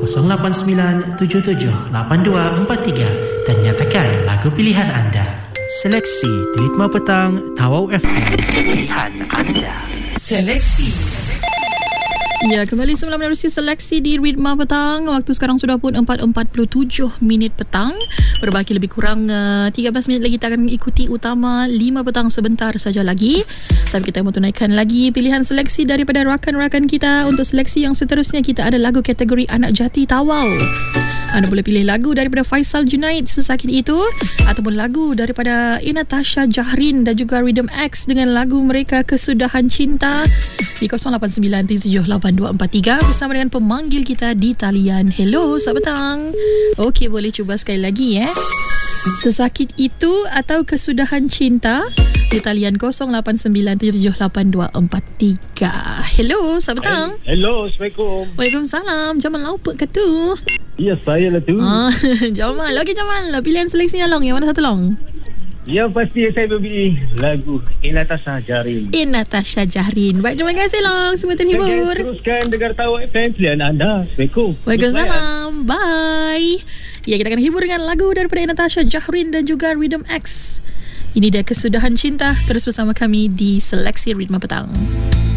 0897782243 dan nyatakan lagu pilihan anda. Seleksi di Ritma Petang, Tawau FM. Pilihan anda. Seleksi. Ya, kembali semula menerusi seleksi di Ritma Petang. Waktu sekarang sudah pun 4.47 minit petang. Berbaki lebih kurang 13 minit lagi kita akan mengikuti utama 5 petang sebentar saja lagi. Tapi kita mau tunaikan lagi pilihan seleksi daripada rakan-rakan kita. Untuk seleksi yang seterusnya kita ada lagu kategori Anak Jati Tawau. Anda boleh pilih lagu daripada Faisal Junaid, Sesakit Itu, ataupun lagu daripada Natasha Jahrin dan juga Rhythm X dengan lagu mereka Kesudahan Cinta di 0897782243 bersama dengan pemanggil kita di talian. Hello, selamat petang. Okey, boleh cuba sekali lagi Sesakit Itu atau Kesudahan Cinta di talian 0897782243. Hello, selamat petang. Hello, Assalamualaikum. Waalaikumsalam. Jamal Laupek ke tu? Ya, saya lah tu. Jamal. Okey, Jamal. Pilihan seleksinya Long. Yang mana satu Long? Yang pasti saya memilih lagu Natasha Jahrin. Natasha Jahrin. Baik, terima kasih Long. Semua terhibur. Teruskan dengar Tawau FM pilihan anda. Assalamualaikum. Waalaikumsalam. Bye. Ya, kita akan hibur dengan lagu daripada Natasha Jahrin dan juga Rhythm X. Ini dia Kesudahan Cinta. Terus bersama kami di Seleksi Ritma Petang.